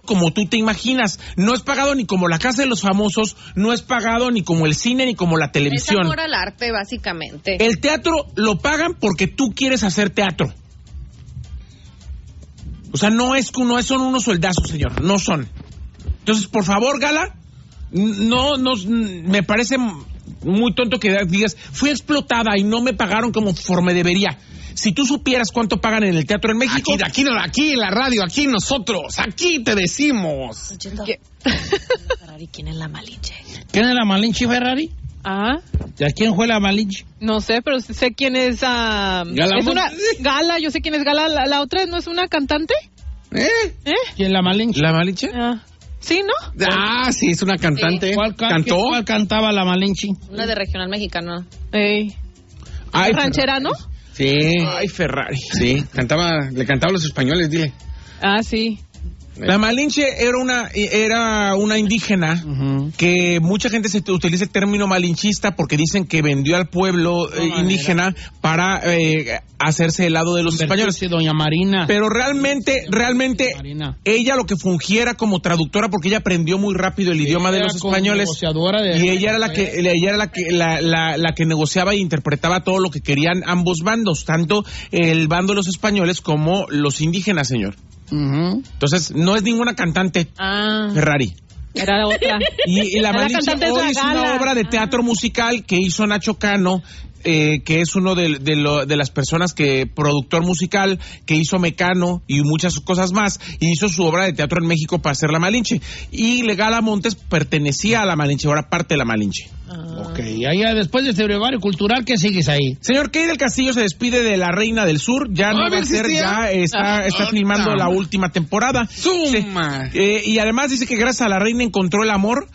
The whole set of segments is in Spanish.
como tú te imaginas. No es pagado ni como la Casa de los Famosos, no es pagado ni como el cine ni como la televisión. Es amor al arte, básicamente. El teatro lo pagan porque tú quieres hacer teatro. O sea, no son unos sueldazos, señor, no son. Entonces, por favor, Gala, no, me parece muy tonto que digas, fui explotada y no me pagaron conforme debería. Si tú supieras cuánto pagan en el teatro en México... Aquí en la radio, aquí nosotros, aquí te decimos. Ferrari, ¿quién es la Malinche? ¿Quién es la Malinche, Ferrari? Ah, ¿Ya quién fue la Malinche? no sé, pero sé quién es. Gala, Es una Gala, yo sé quién es Gala. La otra no es una cantante. ¿Quién es la Malinche? ¿La Malinche? Sí, ¿no? Ah, sí, es una cantante. Sí. ¿Cantó? ¿Cuál cantaba la Malinche? Una de regional mexicano. Ey. Ay, Ranchera, ¿no? Sí. Ay, Ferrari. Sí, le cantaba a los españoles, dile. Ah, sí. La Malinche era una indígena que mucha gente se utiliza el término malinchista porque dicen que vendió al pueblo indígena para hacerse el lado de los españoles. Doña Marina. Pero realmente Marina. ella lo que fungiera como traductora porque ella aprendió muy rápido el idioma de los españoles y ella era la que negociaba e interpretaba todo lo que querían ambos bandos, tanto el bando de los españoles como los indígenas, señor. Entonces, no es ninguna cantante, Ferrari. Era la otra. Y la Malinche hoy es Gala. una obra de teatro musical que hizo Nacho Cano, que es uno de las personas productor musical, que hizo Mecano y muchas cosas más, y hizo su obra de teatro en México para hacer La Malinche. Y Gala Montes pertenecía a La Malinche, ahora parte de La Malinche. Ok, allá después de este brevario cultural, ¿qué sigues ahí? Señor Key del Castillo se despide de La Reina del Sur, ya no va a ser, ya está filmando la última temporada. ¡Suma! Y además dice que gracias a La Reina encontró el amor.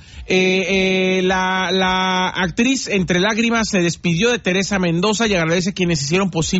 La actriz entre lágrimas se despidió de Teresa Mendoza y agradece a quienes hicieron posible